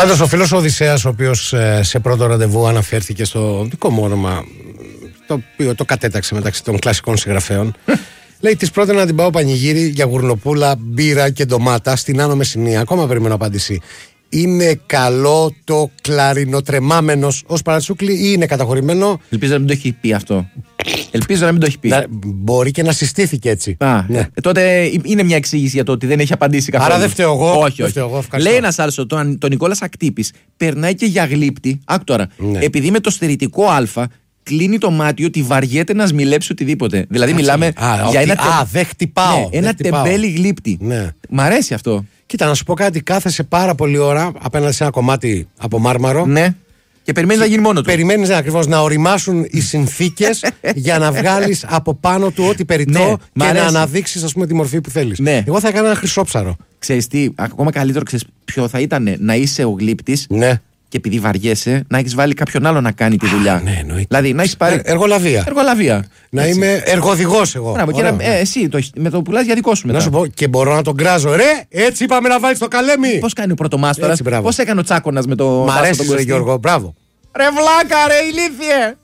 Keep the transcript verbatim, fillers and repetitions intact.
Πάντως ο φίλος ο Οδυσσέας, ο οποίος ε, σε πρώτο ραντεβού αναφέρθηκε στο δικό μου όνομα, το οποίο το κατέταξε μεταξύ των κλασικών συγγραφέων, λέει της πρότεινα να την πάω πανηγύρι για γουρνοπούλα, μπύρα και ντομάτα στην Άνω Μεσσηνία. Ακόμα περιμένω απάντηση. Είναι καλό το κλαρινοτρεμάμενος ως παρατσούκλι ή είναι καταχωρημένο? Ελπίζω να μην το έχει πει αυτό. Ελπίζω να μην το έχει πει. Να, μπορεί και να συστήθηκε έτσι. Α, ναι. ε, τότε είναι μια εξήγηση για το ότι δεν έχει απαντήσει καθόλου. Άρα δεν φταίω εγώ. Όχι, όχι. Φταίω εγώ, λέει ένας άλλος ότι τον, τον Νικόλας Ακτύπης περνάει και για γλύπτη. Άκου τώρα. Ναι. Επειδή με το στερητικό Α κλείνει το μάτι ότι βαριέται να σμιλέψει οτιδήποτε. Δηλαδή Άτσε, μιλάμε α, για ότι, ένα, α, δεν χτυπάω, ναι, ένα δεν τεμπέλι γλύπτη. Ναι. Μ' αρέσει αυτό. Κοίτα, να σου πω κάτι. Κάθεσαι πάρα πολλή ώρα απέναντι σε ένα κομμάτι από μάρμαρο. Ναι. Και περιμένεις να γίνει μόνο του. Περιμένεις ακριβώς να οριμάσουν οι συνθήκες για να βγάλεις από πάνω του ό,τι περιττό, ναι, και να αναδείξεις, ας πούμε, τη μορφή που θέλεις. Ναι. Εγώ θα έκανα ένα χρυσόψαρο. Ξέρεις τι, ακόμα καλύτερο, ξέρεις ποιο θα ήταν? Να είσαι ο γλύπτης. Ναι. Και επειδή βαριέσαι, να έχεις βάλει κάποιον άλλο να κάνει τη δουλειά. Α, ναι, εννοείται. Δηλαδή να έχεις πάρει. Ε, εργολαβία. Εργολαβία. Να Έτσι. είμαι εργοδηγός εγώ. Μπράβο, και να, ε, εσύ το, με το πουλάς για δικό σου μετά. Να σου πω, και μπορώ να τον κράζω. Ρε, έτσι είπαμε να βάλεις το καλέμι. Πώς κάνει ο πρωτομάστορας, πώς έκανε ο Τσάκωνας με το. Μ' αρέσει, ρε Γιώργο, μπράβο. Ρε βλάκα, ρε ηλίθιε.